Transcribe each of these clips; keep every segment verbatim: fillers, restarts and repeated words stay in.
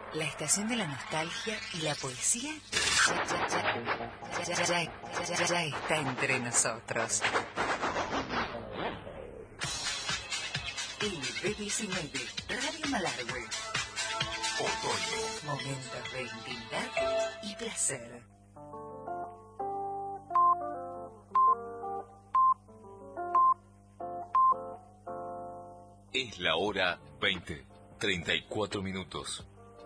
La estación de la nostalgia y la poesía ya, ya, ya, ya, ya, ya, ya está entre nosotros. El B diecinueve, Radio Malargüe. Otoño. Momentos de intimidad y placer. Es la hora veinte, treinta y cuatro minutos.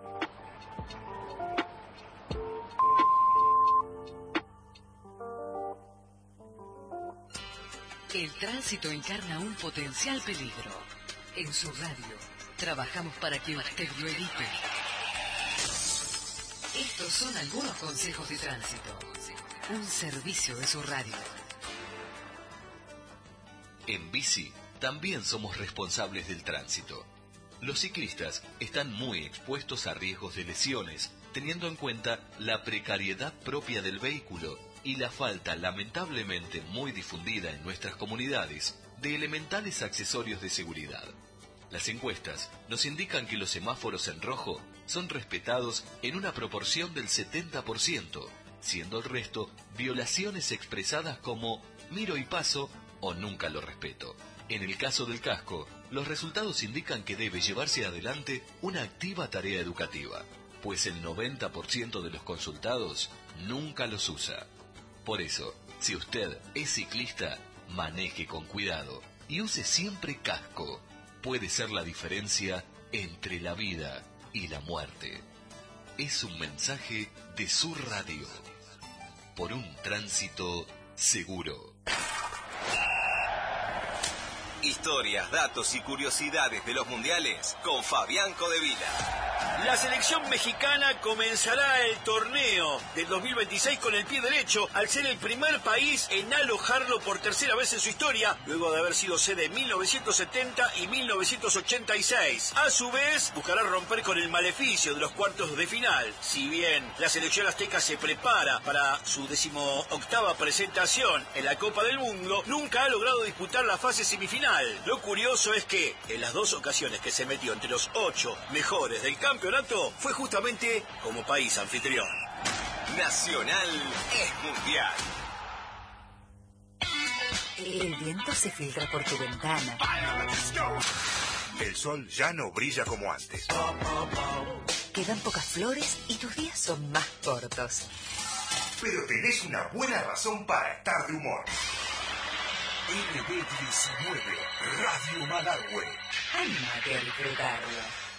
El tránsito encarna un potencial peligro. En su radio, trabajamos para que usted lo evite. Estos son algunos consejos de tránsito. Un servicio de su radio. En Bici también somos responsables del tránsito. Los ciclistas están muy expuestos a riesgos de lesiones, teniendo en cuenta la precariedad propia del vehículo y la falta, lamentablemente muy difundida en nuestras comunidades, de elementales accesorios de seguridad. Las encuestas nos indican que los semáforos en rojo son respetados en una proporción del setenta por ciento, siendo el resto violaciones expresadas como miro y paso o nunca lo respeto. En el caso del casco, los resultados indican que debe llevarse adelante una activa tarea educativa, pues el noventa por ciento de los consultados nunca los usa. Por eso, si usted es ciclista, maneje con cuidado y use siempre casco. Puede ser la diferencia entre la vida y la muerte. Es un mensaje de su radio. Por un tránsito seguro. Historias, datos y curiosidades de los mundiales con Fabián Codevila. La selección mexicana comenzará el torneo del dos mil veintiséis con el pie derecho al ser el primer país en alojarlo por tercera vez en su historia, luego de haber sido sede en mil novecientos setenta y mil novecientos ochenta y seis. A su vez, buscará romper con el maleficio de los cuartos de final. Si bien la selección azteca se prepara para su decimoctava presentación en la Copa del Mundo, nunca ha logrado disputar la fase semifinal. Lo curioso es que en las dos ocasiones que se metió entre los ocho mejores del campeonato fue justamente como país anfitrión. Nacional es mundial. El viento se filtra por tu ventana. El sol ya no brilla como antes. Quedan pocas flores y tus días son más cortos. Pero tenés una buena razón para estar de humor. R B diecinueve, Radio Malargüe. Ándate a disfrutarlo.